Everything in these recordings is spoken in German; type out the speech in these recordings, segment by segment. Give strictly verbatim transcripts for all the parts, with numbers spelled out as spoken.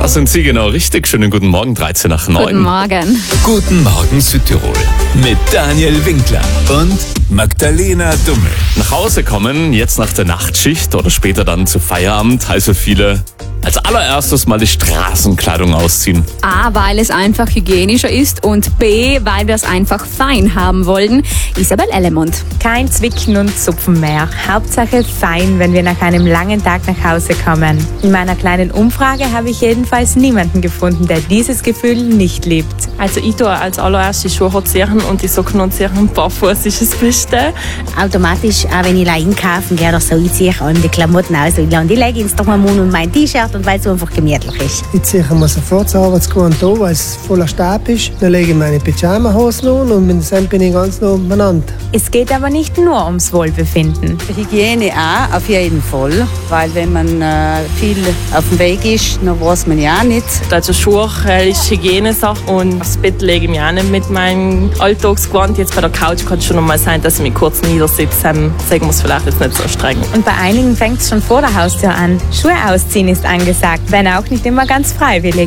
Das sind Sie genau richtig. Schönen guten Morgen, dreizehn nach neun. Guten Morgen. Guten Morgen Südtirol mit Daniel Winkler und Magdalena Dummel. Nach Hause kommen, jetzt nach der Nachtschicht oder später dann zu Feierabend, heißt für viele als allererstes mal die Straßenkleidung ausziehen. A, weil es einfach hygienischer ist und B, weil wir es einfach fein haben wollen. Isabel Ellemund. Kein Zwicken und Zupfen mehr. Hauptsache fein, wenn wir nach einem langen Tag nach Hause kommen. In meiner kleinen Umfrage habe ich jedenfalls niemanden gefunden, der dieses Gefühl nicht liebt. Also ich tue als allererstes die Schuhe anziehen und die Socken anziehen. Barfuß ist das Beste. Automatisch, auch wenn ich einkaufen gehe, so ich ziehe an die Klamotten aus und die Leggings durch meinen Mund und mein T-Shirt und weil es einfach gemütlich ist. Ich ziehe mir sofort das Arbeitsgewand an, weil es voller Staub ist. Dann lege ich meine Pyjama-Hosen an und mit dem bin ich ganz nah umeinander. Es geht aber nicht nur ums Wohlbefinden. Hygiene auch, auf jeden Fall. Weil wenn man äh, viel auf dem Weg ist, dann weiß man ja auch nicht. Also Schuhe ist Hygienesache und aufs Bett lege ich mich auch nicht mit meinem Alltagsgewand. Jetzt bei der Couch kann es schon mal sein, dass ich mich kurz niedersitze. Sagen wir es vielleicht jetzt nicht so streng. Und bei einigen fängt es schon vor der Haustür an. Schuhe ausziehen ist angesagt, wenn auch nicht immer ganz freiwillig.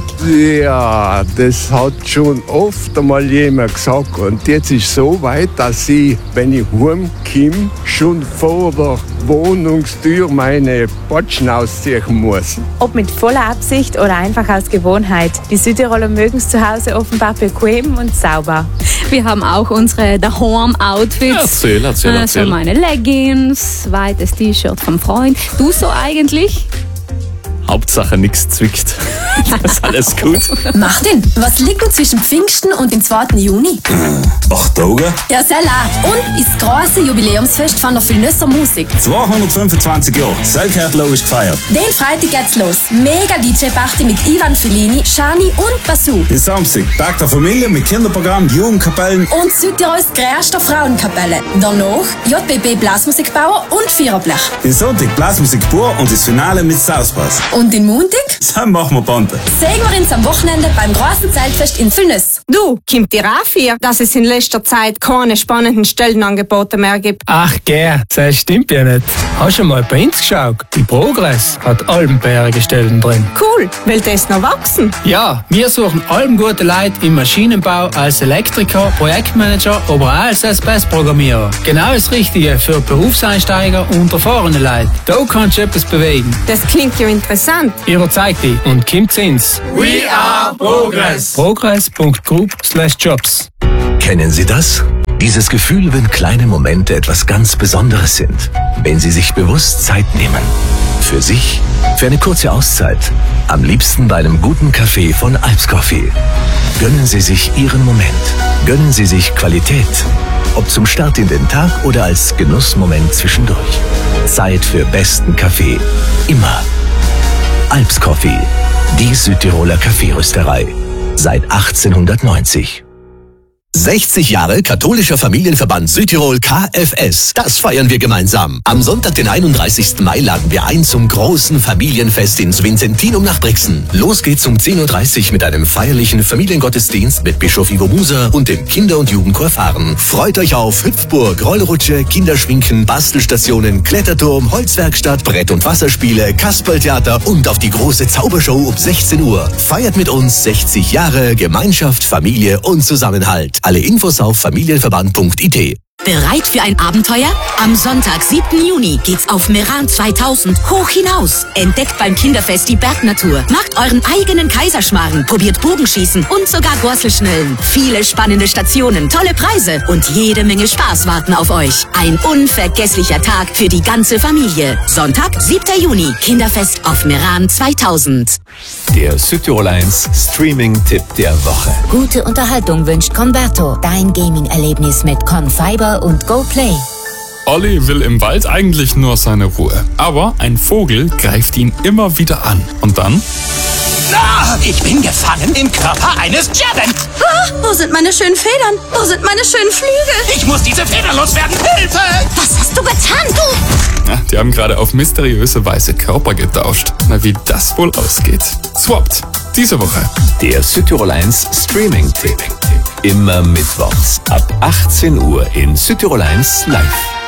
Ja, das hat schon oft einmal jemand gesagt. Und jetzt ist es so weit, dass ich, wenn ich heimkomme, schon vor der Wohnungstür meine Patschen ausziehen muss. Ob mit voller Absicht oder einfach aus Gewohnheit. Die Südtiroler mögen es zu Hause offenbar bequem und sauber. Wir haben auch unsere Daheim-Outfits. Erzähl, erzähl, erzähl. Also meine Leggings, weites T-Shirt vom Freund. Du so eigentlich? Hauptsache nichts zwickt. Das ist alles gut. Martin, was liegt denn zwischen Pfingsten und dem zweiten Juni? Acht Tage? Ja, Sella. Und ist das große Jubiläumsfest von der Vilnösser Musik. zweihundertfünfundzwanzig Jahre. Selkärtler ist gefeiert. Den Freitag geht's los. Mega D J-Party mit Ivan Fellini, Shani und Basu. Den Samstag Tag der Familie mit Kinderprogramm, Jugendkapellen Und Südtirols größte Frauenkapelle. Danach J B B Blasmusikbauer und Viererblech. den Sonntag Blasmusik pur und das Finale mit Southpass. Und den Montag Dann machen wir Bande. sehen wir uns am Wochenende beim großen Zeltfest in Vilnöss. Du, kommt dir auch vor, dass es in letzter Zeit keine spannenden Stellenangebote mehr gibt? Ach gell, das stimmt ja nicht. Hast du mal bei uns geschaut? Die Progress hat albenbärige Stellen drin. Cool, will das noch wachsen? Ja, wir suchen allem gute Leute im Maschinenbau als Elektriker, Projektmanager, aber auch als S P S-Programmierer. Genau das Richtige für Berufseinsteiger und erfahrene Leute. Da kannst du etwas bewegen. Das klingt ja interessant. Überzeug dich und kommt ins We are Progress. progress punkt group slash jobs. Kennen Sie das? Dieses Gefühl, wenn kleine Momente etwas ganz Besonderes sind. Wenn Sie sich bewusst Zeit nehmen. Für sich, für eine kurze Auszeit. Am liebsten bei einem guten Kaffee von Alps Coffee. Gönnen Sie sich Ihren Moment. Gönnen Sie sich Qualität. Ob zum Start in den Tag oder als Genussmoment zwischendurch. Zeit für besten Kaffee. Immer. Alps Coffee. Die Südtiroler Kaffeerösterei. Seit achtzehnhundertneunzig. sechzig Jahre Katholischer Familienverband Südtirol K F S. Das feiern wir gemeinsam. Am Sonntag, den einunddreißigsten Mai, laden wir ein zum großen Familienfest ins Vincentinum nach Brixen. Los geht's um zehn Uhr dreißig mit einem feierlichen Familiengottesdienst mit Bischof Ivo Muser und dem Kinder- und Jugendchor Fahren. Freut euch auf Hüpfburg, Rollrutsche, Kinderschwinken, Bastelstationen, Kletterturm, Holzwerkstatt, Brett- und Wasserspiele, Kasperltheater und auf die große Zaubershow um sechzehn Uhr. Feiert mit uns sechzig Jahre Gemeinschaft, Familie und Zusammenhalt. Alle Infos auf familienverband punkt I T. Bereit für ein Abenteuer? Am Sonntag, siebten Juni, geht's auf Meran zweitausend hoch hinaus. Entdeckt beim Kinderfest die Bergnatur. Macht euren eigenen Kaiserschmarrn, probiert Bogenschießen und sogar Gorselschnellen. Viele spannende Stationen, tolle Preise und jede Menge Spaß warten auf euch. Ein unvergesslicher Tag für die ganze Familie. Sonntag, siebten Juni, Kinderfest auf Meran zweitausend. Der Südtirol eins Streaming-Tipp der Woche. Gute Unterhaltung wünscht Converto. Dein Gaming-Erlebnis mit Confiber und GoPlay. Olli will im Wald eigentlich nur seine Ruhe. Aber ein Vogel greift ihn immer wieder an. Und dann? Ah, ich bin gefangen im Körper eines Giant. Ah, wo sind meine schönen Federn? Wo sind meine schönen Flügel? Ich muss diese Federn loswerden. Hilfe! Was hast du getan, du? Ja, die haben gerade auf mysteriöse Weise Körper getauscht. Na, wie das wohl ausgeht. Swapped. Diese Woche. Der Südtirol eins Streaming-Tipp. Immer mittwochs ab achtzehn Uhr in Südtirol eins live.